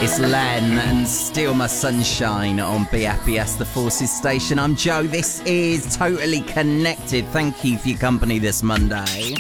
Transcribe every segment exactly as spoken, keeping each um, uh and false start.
It's Len and Steal My Sunshine on B F B S, the Forces station. I'm Joe. This is Totally Connected. Thank you for your company this Monday.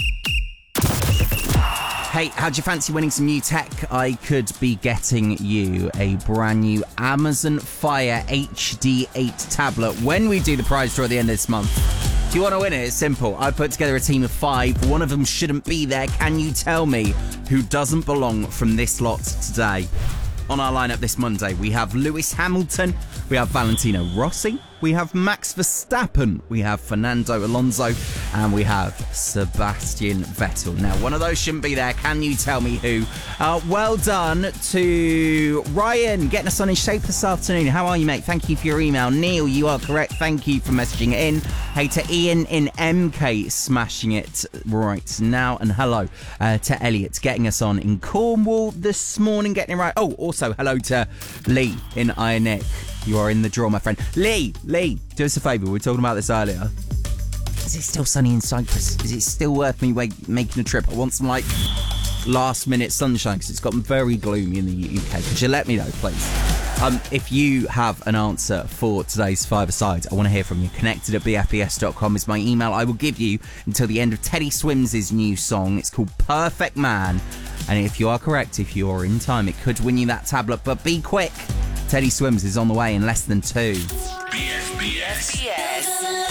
Hey, how'd you fancy winning some new tech? I could be getting you a brand new Amazon Fire H D eight tablet when we do the prize draw at the end of this month. If you want to win it, it's simple. I put together a team of five. One of them shouldn't be there. Can you tell me who doesn't belong from this lot today? On our lineup this Monday, we have Lewis Hamilton, we have Valentino Rossi, we have Max Verstappen, we have Fernando Alonso, and we have Sebastian Vettel. Now, one of those shouldn't be there. Can you tell me who? Uh, well done to Ryan, getting us on in shape this afternoon. How are you, mate? Thank you for your email. Neil, you are correct. Thank you for messaging it in. Hey, to Ian in M K, smashing it right now. And hello uh, to Elliot, getting us on in Cornwall this morning, getting it right. Oh, also, hello to Lee in Ionic. You are in the draw, my friend. Lee, Lee, do us a favour. We were talking about this earlier. Is it still sunny in Cyprus? Is it still worth me wait, making a trip? I want some, like, last-minute sunshine because it's gotten very gloomy in the U K. Could you let me know, please? Um, if you have an answer for today's five-a-side, I want to hear from you. Connected at b f b s dot com is my email. I will give you until the end of Teddy Swims' new song. It's called Perfect Man. And if you are correct, if you are in time, it could win you that tablet. But be quick. Teddy Swims is on the way in less than two. B F B S. B F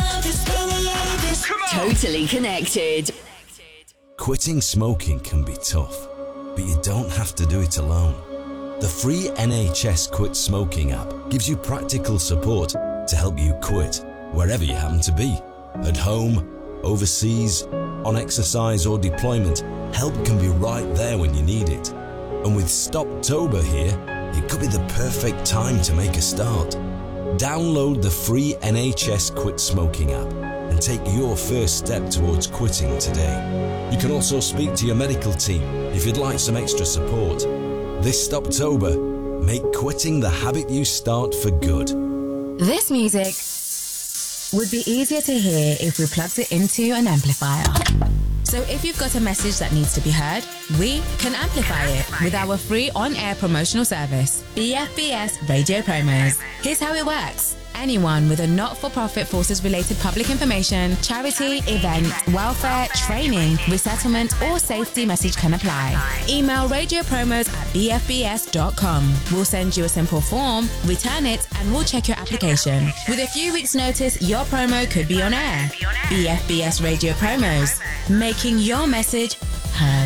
B S. Totally Connected. Quitting smoking can be tough, but you don't have to do it alone. The free N H S Quit Smoking app gives you practical support to help you quit wherever you happen to be. At home, overseas, on exercise or deployment, help can be right there when you need it. And with Stoptober here, it could be the perfect time to make a start. Download the free N H S Quit Smoking app and take your first step towards quitting today. You can also speak to your medical team if you'd like some extra support. This Stoptober, make quitting the habit you start for good. This music would be easier to hear if we plugged it into an amplifier. So if you've got a message that needs to be heard, we can amplify it with our free on-air promotional service, B F B S Radio Promos. Here's how it works. Anyone with a not-for-profit forces-related public information, charity, event, welfare, training, resettlement, or safety message can apply. Email radio promos at b f b s dot com. We'll send you a simple form, return it, and we'll check your application. With a few weeks' notice, your promo could be on air. B F B S Radio Promos, making your message heard.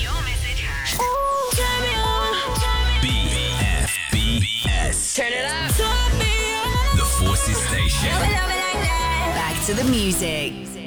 B F B S. Turn it up. The Forces station. Back to the music.